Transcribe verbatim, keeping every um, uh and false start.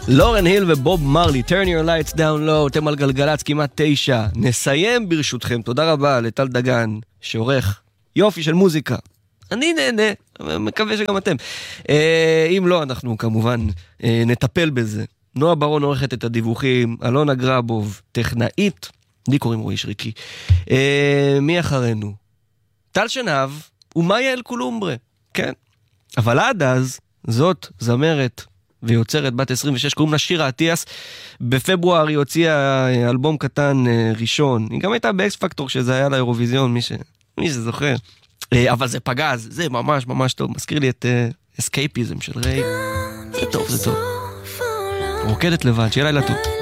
לורן היל ובוב מרלי, Turn your lights down low, אתם על גלגלץ כמעט תשע. נסיים ברשותכם, תודה רבה לטל דגן, שעורך יופי של מוזיקה. אני נהנה, מקווה שגם אתם. אם לא, אנחנו כמובן נטפל בזה. נועה ברון עורכת את הדיווחים, אלונה גרבוב, טכנאית, לי קוראים רועי שריקי. מי אחרינו? טל שנהב ומאיה אל קולומברה, כן. אבל עד אז, זאת זמרת ויוצרת בת עשרים ושש, קוראים לה שירה אטיאס. בפברואר היא הוציאה אלבום קטן ראשון. היא גם הייתה באקס פקטור שזה היה לאירוויזיון, מי, ש... מי שזוכר. אבל זה פגז, זה ממש ממש טוב. מזכיר לי את אסקייפיזם של ריי. זה טוב, זה טוב. רוקדת לבד, שיהיה לילה טוב.